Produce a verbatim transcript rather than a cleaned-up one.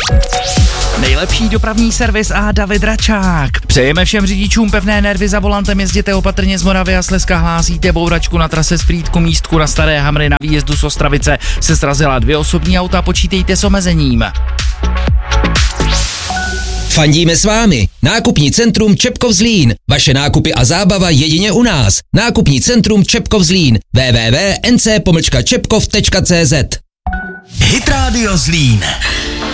Nejlepší dopravní servis a David Račák. Přejeme všem řidičům pevné nervy za volantem, jezděte opatrně z Moravy a Slezska, hlásíte bouračku na trase z Frýdku místku na Staré Hamry na výjezdu z Ostravice se srazila dvě osobní auta, počítejte s omezením. Fandíme s vámi. Nákupní centrum Čepkov Zlín. Vaše nákupy a zábava jedině u nás. Nákupní centrum Čepkov Zlín. w w w tečka n c pomlčka čepkov tečka c z. Hit Radio Zlín.